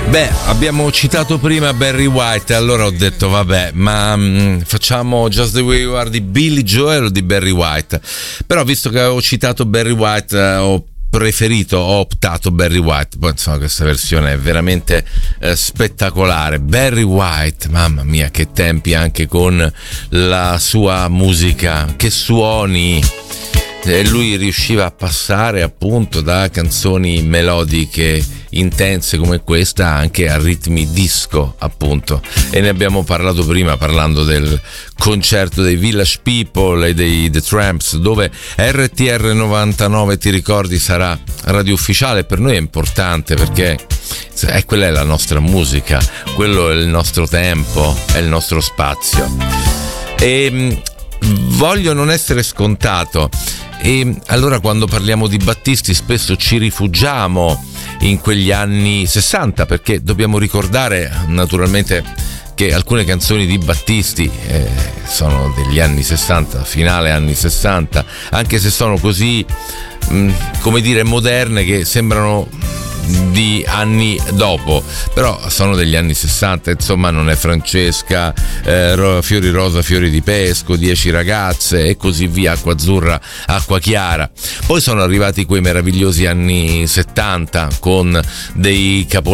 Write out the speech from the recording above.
Beh, abbiamo citato prima Barry White, allora ho detto vabbè, ma facciamo Just the Way You Are di Billy Joel o di Barry White? Però visto che avevo citato Barry White, ho optato Barry White. Poi insomma questa versione è veramente spettacolare. Barry White, mamma mia che tempi, anche con la sua musica, che suoni. E lui riusciva a passare appunto da canzoni melodiche intense come questa anche a ritmi disco, appunto, e ne abbiamo parlato prima parlando del concerto dei Village People e dei The Tramps, dove RTR 99, ti ricordi, sarà radio ufficiale. Per noi è importante perché quella è la nostra musica, quello è il nostro tempo, è il nostro spazio, e voglio non essere scontato. E allora quando parliamo di Battisti spesso ci rifugiamo in quegli anni 60, perché dobbiamo ricordare naturalmente che alcune canzoni di Battisti sono degli anni 60, finale anni 60, anche se sono così come dire moderne che sembrano di anni dopo, però sono degli anni 60, insomma. Non è Francesca, Fiori rosa, fiori di pesco, 10 ragazze e così via, Acqua azzurra, acqua chiara. Poi sono arrivati quei meravigliosi anni 70 con dei capolavori